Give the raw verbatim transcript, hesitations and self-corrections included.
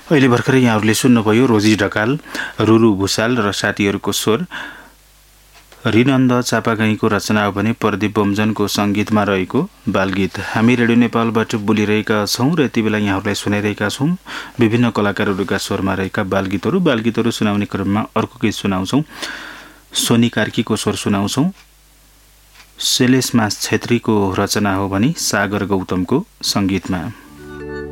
अहिले भर्खरै यहाँहरूले सुन्नुभयो रोजी ढकाल, रुरु भुसाल र साथीहरूको स्वर। रिनन्द चापागाईको रचना हो भने प्रदीप बमजनको संगीतमा रहेको बालगीत। हामी रेडियो नेपालबाट बोलिरहेका छौं र यति बेला यहाँहरूलाई सुनाइरहेका छौं विभिन्न कलाकारहरूका स्वरमा रहेका बालगीतहरू। बालगीतहरू सुनाउने क्रममा अर्को गीत सुनाउँछौं। सोनी कार्कीको स्वर सुनाउँछौं। शैलेशमास छेत्रीको रचना हो भने सागर गौतमको संगीतमा।